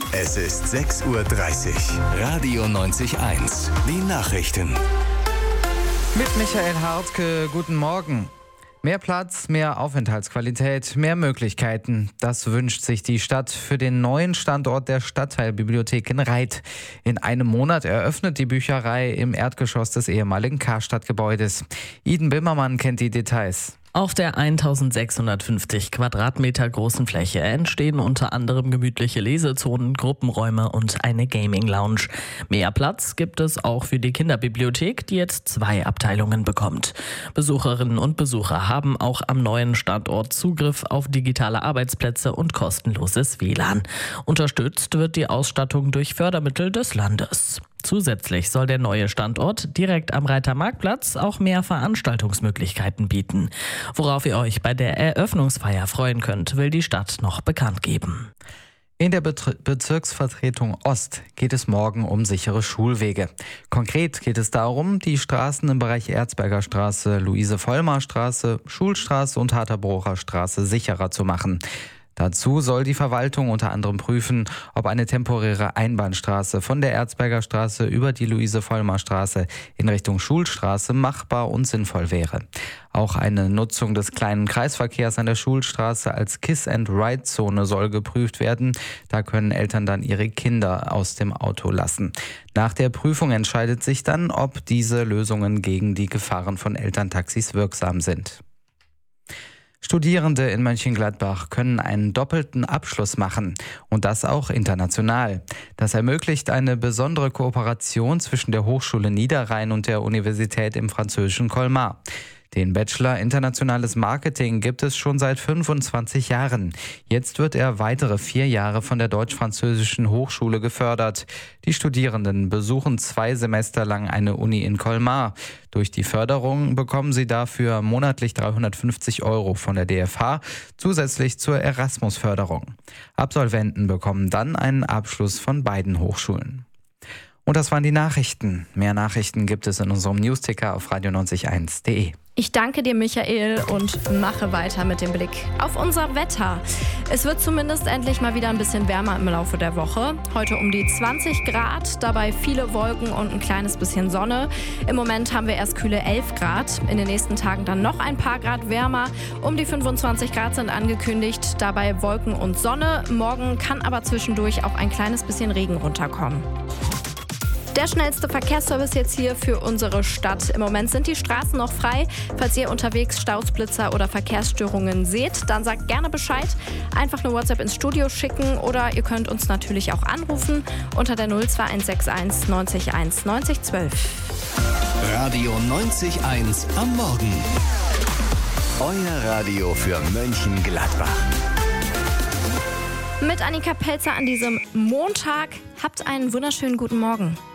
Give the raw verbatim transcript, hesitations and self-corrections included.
Es ist sechs Uhr dreißig. Radio neunzig eins. Die Nachrichten. Mit Michael Hartke, guten Morgen. Mehr Platz, mehr Aufenthaltsqualität, mehr Möglichkeiten. Das wünscht sich die Stadt für den neuen Standort der Stadtteilbibliothek in Reit. In einem Monat eröffnet die Bücherei im Erdgeschoss des ehemaligen Karstadt-Gebäudes. Iden Bimmermann kennt die Details. Auf der eintausendsechshundertfünfzig Quadratmeter großen Fläche entstehen unter anderem gemütliche Lesezonen, Gruppenräume und eine Gaming-Lounge. Mehr Platz gibt es auch für die Kinderbibliothek, die jetzt zwei Abteilungen bekommt. Besucherinnen und Besucher haben auch am neuen Standort Zugriff auf digitale Arbeitsplätze und kostenloses W L A N. Unterstützt wird die Ausstattung durch Fördermittel des Landes. Zusätzlich soll der neue Standort direkt am Reiter Marktplatz auch mehr Veranstaltungsmöglichkeiten bieten. Worauf ihr euch bei der Eröffnungsfeier freuen könnt, will die Stadt noch bekannt geben. In der Betr- Bezirksvertretung Ost geht es morgen um sichere Schulwege. Konkret geht es darum, die Straßen im Bereich Erzberger Straße, Luise-Vollmar-Straße, Schulstraße und Harterbrocher Straße sicherer zu machen. Dazu soll die Verwaltung unter anderem prüfen, ob eine temporäre Einbahnstraße von der Erzberger Straße über die Luise-Vollmar-Straße in Richtung Schulstraße machbar und sinnvoll wäre. Auch eine Nutzung des kleinen Kreisverkehrs an der Schulstraße als Kiss-and-Ride-Zone soll geprüft werden. Da können Eltern dann ihre Kinder aus dem Auto lassen. Nach der Prüfung entscheidet sich dann, ob diese Lösungen gegen die Gefahren von Elterntaxis wirksam sind. Studierende in Mönchengladbach können einen doppelten Abschluss machen und das auch international. Das ermöglicht eine besondere Kooperation zwischen der Hochschule Niederrhein und der Universität im französischen Colmar. Den Bachelor Internationales Marketing gibt es schon seit fünfundzwanzig Jahren. Jetzt wird er weitere vier Jahre von der Deutsch-Französischen Hochschule gefördert. Die Studierenden besuchen zwei Semester lang eine Uni in Colmar. Durch die Förderung bekommen sie dafür monatlich dreihundertfünfzig Euro von der D F H, zusätzlich zur Erasmus-Förderung. Absolventen bekommen dann einen Abschluss von beiden Hochschulen. Und das waren die Nachrichten. Mehr Nachrichten gibt es in unserem Newsticker auf radio neunzig eins punkt de. Ich danke dir, Michael, und mache weiter mit dem Blick auf unser Wetter. Es wird zumindest endlich mal wieder ein bisschen wärmer im Laufe der Woche. Heute um die zwanzig Grad, dabei viele Wolken und ein kleines bisschen Sonne. Im Moment haben wir erst kühle elf Grad. In den nächsten Tagen dann noch ein paar Grad wärmer. Um die fünfundzwanzig Grad sind angekündigt, dabei Wolken und Sonne. Morgen kann aber zwischendurch auch ein kleines bisschen Regen runterkommen. Der schnellste Verkehrsservice jetzt hier für unsere Stadt. Im Moment sind die Straßen noch frei. Falls ihr unterwegs Staus, Blitzer oder Verkehrsstörungen seht, dann sagt gerne Bescheid. Einfach eine WhatsApp ins Studio schicken oder ihr könnt uns natürlich auch anrufen unter der null zwei eins sechs eins neunzig eins neunzig zwölf. Radio neunzig eins am Morgen. Euer Radio für Mönchengladbach. Mit Annika Pelzer an diesem Montag. Habt einen wunderschönen guten Morgen.